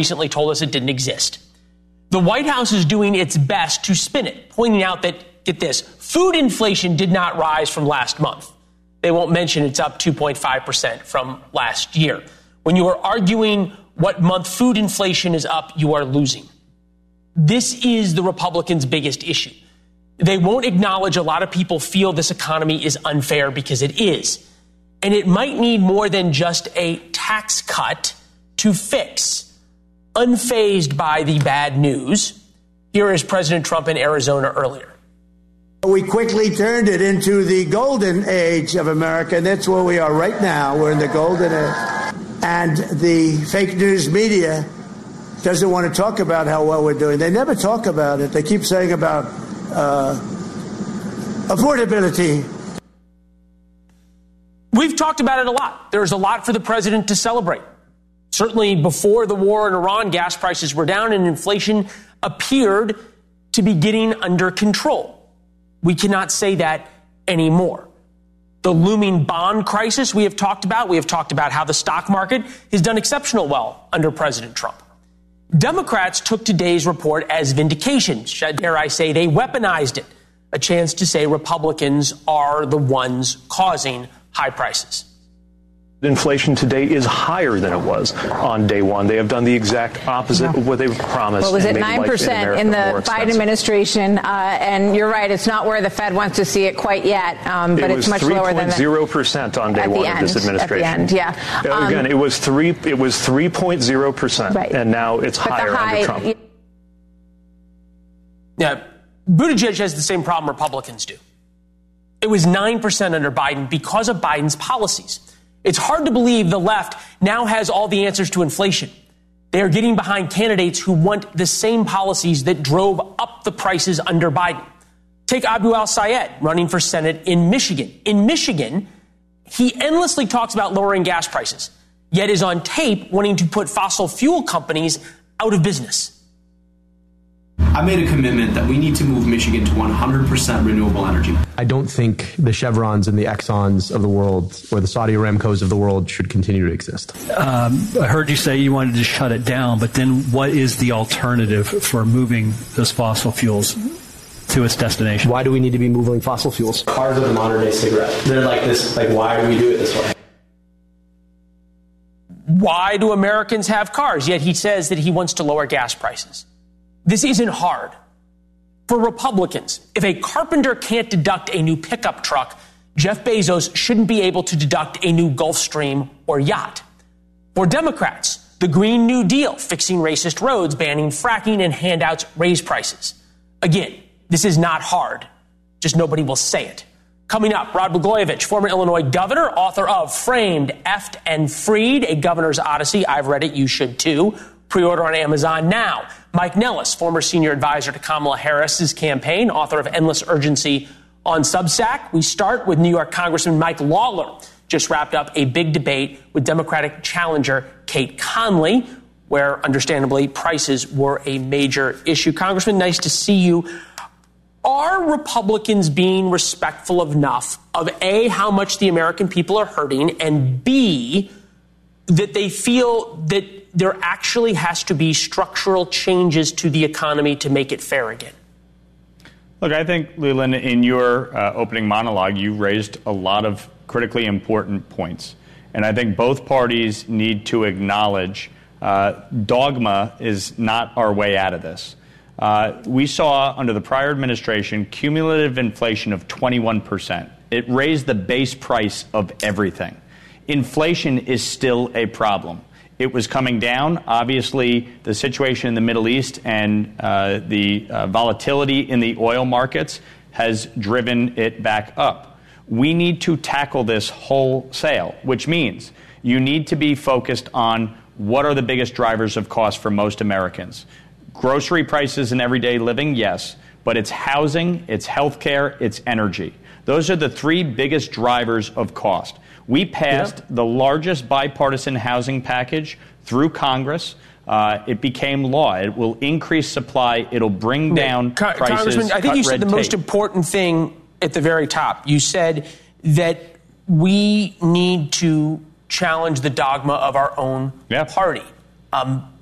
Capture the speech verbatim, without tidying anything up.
recently told us it didn't exist. The White House is doing its best to spin it, pointing out that, get this, food inflation did not rise from last month. They won't mention it's up two point five percent from last year. When you are arguing what month food inflation is up, you are losing. This is the Republicans' biggest issue. They won't acknowledge a lot of people feel this economy is unfair because it is. And it might need more than just a tax cut to fix. Unfazed by the bad news, here is President Trump in Arizona earlier. We quickly turned it into the golden age of America, and that's where we are right now. We're in the golden age. And the fake news media doesn't want to talk about how well we're doing. They never talk about it. They keep saying about uh, affordability. We've talked about it a lot. There's a lot for the president to celebrate. Certainly before the war in Iran, gas prices were down and inflation appeared to be getting under control. We cannot say that anymore. The looming bond crisis we have talked about. We have talked about how the stock market has done exceptional well under President Trump. Democrats took today's report as vindication. Dare I say they weaponized it, a chance to say Republicans are the ones causing high prices. Inflation today is higher than it was on day one. They have done the exact opposite yeah. of what they promised. Well, was it nine percent in, in the Biden administration? Uh, and you're right, it's not where the Fed wants to see it quite yet, um, but it it's much lower than that. three point zero percent on day one end, of this administration. At the end, yeah. Um, Again, it was three. It was three point zero percent, right. and now it's but higher high, under Trump. Yeah, Buttigieg has the same problem Republicans do. It was nine percent under Biden because of Biden's policies. It's hard to believe the left now has all the answers to inflation. They are getting behind candidates who want the same policies that drove up the prices under Biden. Take Abu al-Sayed running for Senate in Michigan. In Michigan, he endlessly talks about lowering gas prices, yet is on tape wanting to put fossil fuel companies out of business. I made a commitment that we need to move Michigan to one hundred percent renewable energy. I don't think the Chevrons and the Exxons of the world or the Saudi Aramcos of the world should continue to exist. Um, I heard you say you wanted to shut it down, but then what is the alternative for moving those fossil fuels to its destination? Why do we need to be moving fossil fuels? Cars are the modern day cigarette. They're like this, like why do we do it this way? Why do Americans have cars? Yet he says that he wants to lower gas prices. This isn't hard. For Republicans, if a carpenter can't deduct a new pickup truck, Jeff Bezos shouldn't be able to deduct a new Gulfstream or yacht. For Democrats, the Green New Deal, fixing racist roads, banning fracking, and handouts raise prices. Again, this is not hard. Just nobody will say it. Coming up, Rod Blagojevich, former Illinois governor, author of Framed, Effed, and Freed, A Governor's Odyssey. I've read it. You should, too. Pre-order on Amazon now. Mike Nellis, former senior advisor to Kamala Harris's campaign, author of Endless Urgency on Substack. We start with New York Congressman Mike Lawler. Just wrapped up a big debate with Democratic challenger Kate Conley, where, understandably, prices were a major issue. Congressman, nice to see you. Are Republicans being respectful enough of, A, how much the American people are hurting, and B, that they feel that there actually has to be structural changes to the economy to make it fair again? Look, I think, Leland, in your uh, opening monologue, you raised a lot of critically important points. And I think both parties need to acknowledge uh, dogma is not our way out of this. Uh, we saw under the prior administration cumulative inflation of twenty-one percent. It raised the base price of everything. Inflation is still a problem. It was coming down. Obviously, the situation in the Middle East and uh, the uh, volatility in the oil markets has driven it back up. We need to tackle this wholesale, which means you need to be focused on what are the biggest drivers of cost for most Americans. Grocery prices and everyday living, yes, but it's housing, it's healthcare, it's energy. Those are the three biggest drivers of cost. We passed yep. the largest bipartisan housing package through Congress. Uh, it became law. It will increase supply. It'll bring down Con- prices. Congressman, I think you said the tape. most important thing at the very top. You said that we need to challenge the dogma of our own yep. party. Um,